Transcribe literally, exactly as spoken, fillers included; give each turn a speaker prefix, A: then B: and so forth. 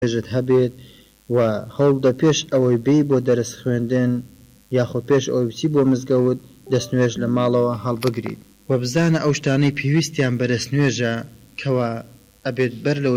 A: نوێژت هەبێت و هەوڵدە پێش ئەوەی بێی بۆ دەرس خوێندن یاخۆ پێش ئەوەی بچی بۆ مزگەوت دەستنوێژ لە ماڵەوە هەڵبگریت و بزانە ئەو شتانەی پێویستیان بە دەستنوێژە کەوا ئەبێت بەر لەوە